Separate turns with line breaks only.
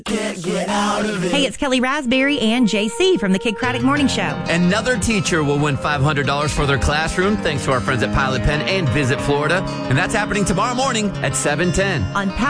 Can't get out of it.
Hey, it's Kelly Raspberry and JC from the Kid Craddock Morning Show.
Another teacher will win $500 for their classroom thanks to our friends at Pilot Pen and Visit Florida. And that's happening tomorrow morning at 7:10.
On